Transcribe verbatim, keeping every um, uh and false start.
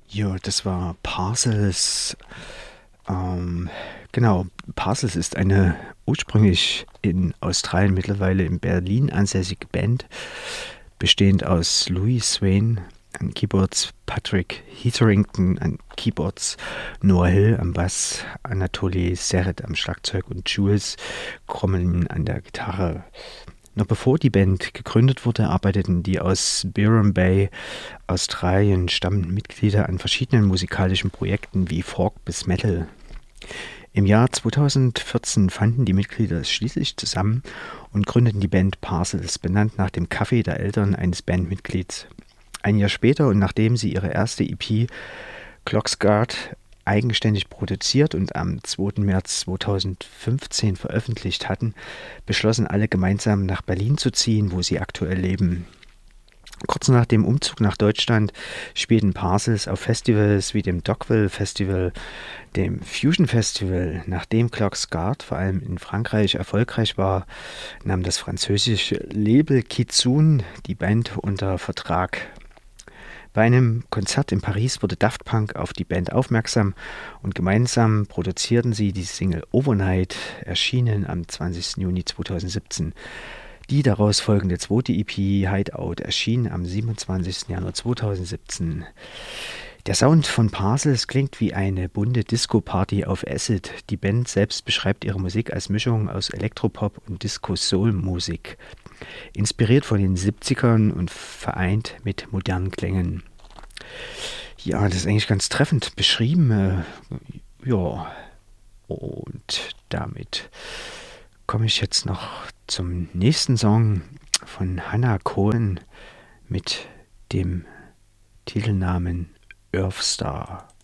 Ja, das war Parcels. Ähm, genau, Parcels ist eine ursprünglich in Australien, mittlerweile in Berlin ansässige Band, bestehend aus Louis Swain an Keyboards, Patrick Hetherington an Keyboards, Noah Hill am Bass, Anatoly Seret am Schlagzeug und Jules Crommelin an der Gitarre. Noch bevor die Band gegründet wurde, arbeiteten die aus Byron Bay, Australien stammenden Mitglieder an verschiedenen musikalischen Projekten wie Folk bis Metal. Im Jahr zweitausendvierzehn fanden die Mitglieder es schließlich zusammen und gründeten die Band Parcels, benannt nach dem Kaffee der Eltern eines Bandmitglieds. Ein Jahr später und nachdem sie ihre erste E P Clocksguard eigenständig produziert und am zweiten März zweitausendfünfzehn veröffentlicht hatten, beschlossen alle gemeinsam nach Berlin zu ziehen, wo sie aktuell leben. Kurz nach dem Umzug nach Deutschland spielten Parcels auf Festivals wie dem Dogville Festival, dem Fusion Festival. Nachdem Clocksguard vor allem in Frankreich erfolgreich war, nahm das französische Label Kitsune die Band unter Vertrag. Bei einem Konzert in Paris wurde Daft Punk auf die Band aufmerksam und gemeinsam produzierten sie die Single Overnight, erschienen am zwanzigsten Juni zweitausendsiebzehn. Die daraus folgende zweite E P Hideout erschien am siebenundzwanzigsten Januar zweitausendsiebzehn. Der Sound von Parcels klingt wie eine bunte Disco-Party auf Acid. Die Band selbst beschreibt ihre Musik als Mischung aus Elektropop und Disco-Soul-Musik, inspiriert von den siebzigern und vereint mit modernen Klängen. Ja, das ist eigentlich ganz treffend beschrieben. Äh, ja, und damit komme ich jetzt noch zum nächsten Song von Hannah Cohen mit dem Titelnamen Earthstar.